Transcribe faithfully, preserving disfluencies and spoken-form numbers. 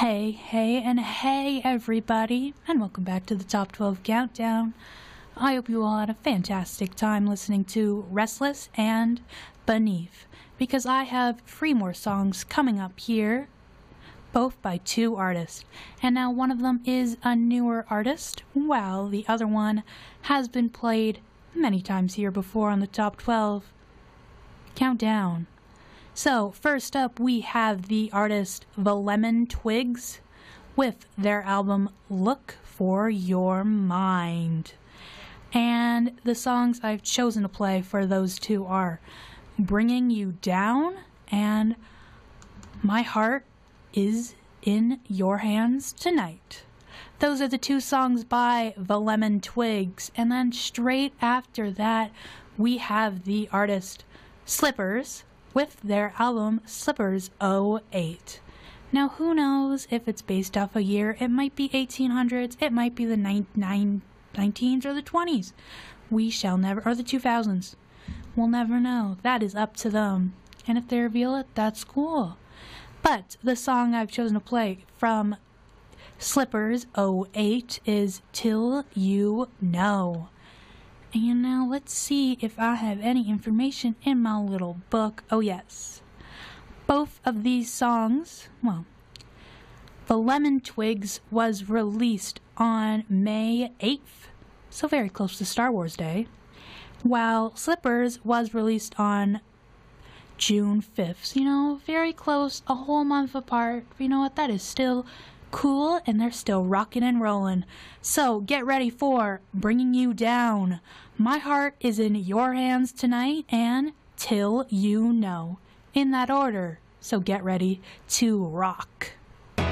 Hey, hey, and hey everybody, and welcome back to the Top twelve Countdown. I hope you all had a fantastic time listening to Restless and Beneath, because I have three more songs coming up here, both by two artists. And now one of them is a newer artist, while the other one has been played many times here before on the Top twelve Countdown. So, first up, we have the artist The Lemon Twigs with their album Look for Your Mind. And the songs I've chosen to play for those two are Bringing You Down and My Heart Is in Your Hands Tonight. Those are the two songs by The Lemon Twigs. And then straight after that, we have the artist Slippers with their album Slippers oh eight. Now, who knows if it's based off a year? It might be eighteen hundreds, it might be the nine, nine, nineteens or the twenties. We shall never, or the two thousands. We'll never know. That is up to them. And if they reveal it, that's cool. But the song I've chosen to play from Slippers oh eight is Till You Know. And now let's see if I have any information in my little book. Oh yes. Both of these songs, well, The Lemon Twigs was released on May eighth, so very close to Star Wars Day, while Slippers was released on June fifth. You know, very close, a whole month apart. You know what, that is still cool, and they're still rocking and rolling. So get ready for Bringing You Down, My Heart Is in Your Hands Tonight, and Till You Know, in that order. So get ready to rock.